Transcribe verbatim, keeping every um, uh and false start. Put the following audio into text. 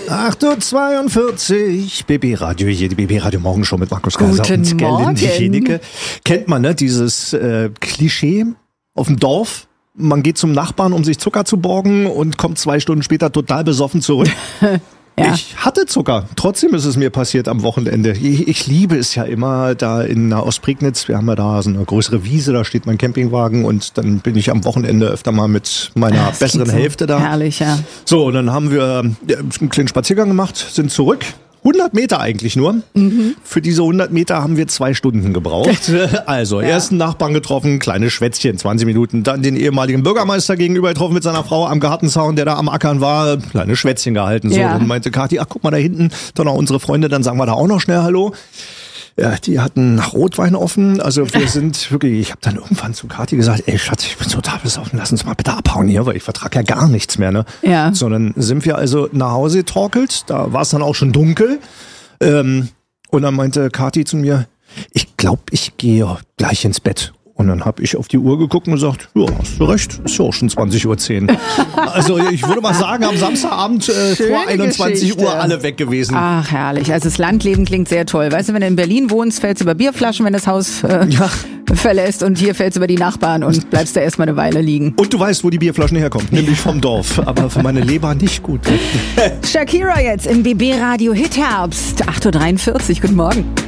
acht Uhr zweiundvierzig, B B Radio, hier die B B Radio Morgenshow mit Markus Kaiser und Gerlinde Jenike. Kennt man, ne, dieses äh, Klischee auf dem Dorf? Man geht zum Nachbarn, um sich Zucker zu borgen und kommt zwei Stunden später total besoffen zurück. Ja. Ich hatte Zucker. Trotzdem ist es mir passiert am Wochenende. Ich, ich liebe es ja immer da in Ostprignitz. Wir haben ja da so eine größere Wiese, da steht mein Campingwagen und dann bin ich am Wochenende öfter mal mit meiner das besseren Hälfte da. Herrlich, ja. So, und dann haben wir einen kleinen Spaziergang gemacht, sind zurück. hundert Meter eigentlich nur. Mhm. Für diese hundert Meter haben wir zwei Stunden gebraucht. Also, ja. Ersten Nachbarn getroffen, kleine Schwätzchen, zwanzig Minuten. Dann den ehemaligen Bürgermeister gegenüber getroffen mit seiner Frau am Gartenzaun, der da am Ackern war. Kleine Schwätzchen gehalten. So, ja. Dann meinte Kathi, ach, guck mal da hinten, da noch unsere Freunde, dann sagen wir da auch noch schnell Hallo. Ja, die hatten Rotwein offen. Also wir sind wirklich, ich habe dann irgendwann zu Kathi gesagt, ey Schatz, ich bin total besoffen, lass uns mal bitte abhauen hier, weil ich vertrage ja gar nichts mehr. Ne? Ja. So, dann sind wir also nach Hause getorkelt, da war es dann auch schon dunkel. Ähm, und dann meinte Kathi zu mir, ich glaube, ich gehe gleich ins Bett. Und dann habe ich auf die Uhr geguckt und gesagt, ja, hast du recht, ist ja auch schon zwanzig Uhr zehn. Also ich würde mal sagen, am Samstagabend äh, vor einundzwanzig Geschichte. Uhr alle weg gewesen. Ach, herrlich. Also das Landleben klingt sehr toll. Weißt du, wenn du in Berlin wohnst, fällst du über Bierflaschen, wenn das Haus äh, ja. verlässt. Und hier fällst du über die Nachbarn und bleibst da erstmal eine Weile liegen. Und du weißt, wo die Bierflaschen herkommen, nämlich vom Dorf. Aber für meine Leber nicht gut. Shakira jetzt im B B Radio Hit Herbst. acht Uhr dreiundvierzig. Guten Morgen.